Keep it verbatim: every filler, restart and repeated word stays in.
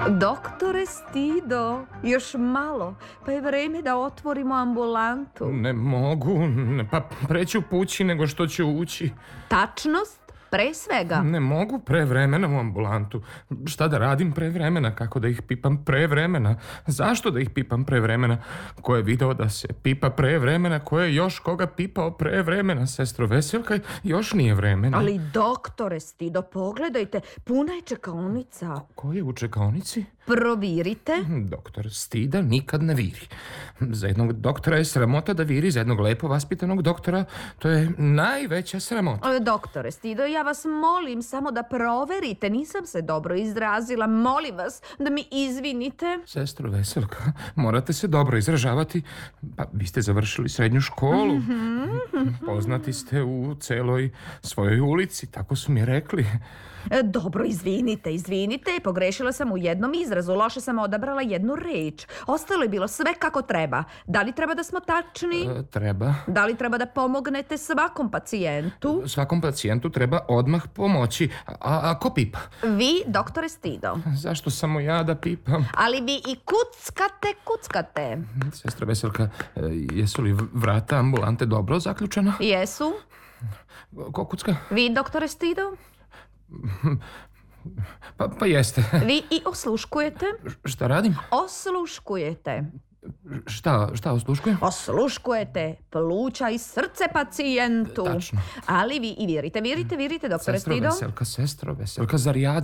Doktore Stido, još malo, pa je vreme da otvorimo ambulantu. Ne mogu, ne, pa preću pući nego što ću ući. Tačnost, pre svega. Ne mogu pre vremena u ambulantu. Šta da radim pre vremena, kako da ih pipam pre vremena? Zašto da ih pipam pre vremena? Ko je video da se pipa pre vremena? Ko je još koga pipao pre vremena? Sestro Veselka, još nije vremena. Ali doktore Stido, pogledajte, puna je čekaonica. Ko je u čekaonici? Provirite. Doktor Stida nikad ne viri. Za jednog doktora je sramota da viri, za jednog lepo vaspitanog doktora to je najveća sramota. E, Doktore Stido, ja vas molim samo da proverite, nisam se dobro izrazila, molim vas da mi izvinite. Sestro Veselka, morate se dobro izražavati. Pa vi ste završili srednju školu. Mm-hmm. Poznati ste u celoj svojoj ulici, tako su mi rekli. E, dobro, izvinite, izvinite, pogrešila sam u jednom izrazu, loše sam odabrala jednu reč. Ostalo je bilo sve kako treba. Da li treba da smo tačni? E, treba. Da li treba da pomognete svakom pacijentu? Svakom pacijentu treba odmah pomoći. A, a ko pipa? Vi, doktore Stido. Zašto samo ja da pipam? Ali vi i kuckate, kuckate. Sestra Veselka, jesu li vrata ambulante dobro zaključana? Jesu. Ko kucka? Vi, doktore Stido? Pa, pa jeste. Vi i osluškujete? Šta radim? Osluškujete. Šta, šta osluškujem? Osluškujete pluća i srce pacijentu. Tačno. Ali vi i virite, virite, virite, doktore Stido. Sestro Veselka, sestro Veselka, zar ja